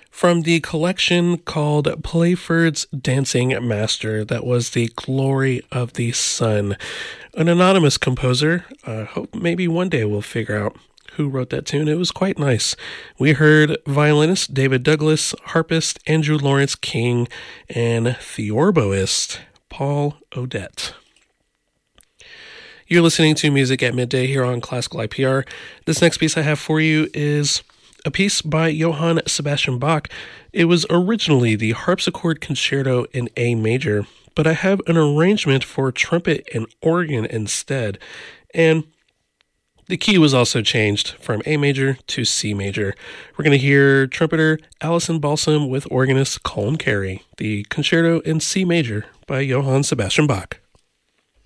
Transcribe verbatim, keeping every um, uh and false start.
from the collection called Playford's Dancing Master. That was The Glory of the Sun. An anonymous composer. I uh, hope maybe one day we'll figure out who wrote that tune. It was quite nice. We heard violinist David Douglas, harpist Andrew Lawrence King, and theorboist Paul Odette. You're listening to Music at Midday here on Classical I P R. This next piece I have for you is a piece by Johann Sebastian Bach. It was originally the harpsichord concerto in A major, but I have an arrangement for trumpet and organ instead. And the key was also changed from A major to C major. We're going to hear trumpeter Alison Balsam with organist Colin Carey, the concerto in C major by Johann Sebastian Bach.